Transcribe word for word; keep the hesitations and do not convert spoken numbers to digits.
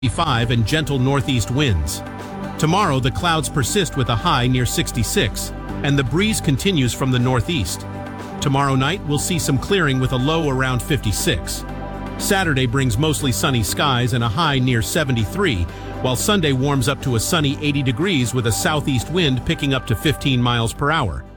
fifty-five and gentle northeast winds. Tomorrow, the clouds persist with a high near sixty-six, and the breeze continues from the northeast. Tomorrow night, we'll see some clearing with a low around fifty-six. Saturday brings mostly sunny skies and a high near seventy-three, while Sunday warms up to a sunny eighty degrees with a southeast wind picking up to fifteen miles per hour.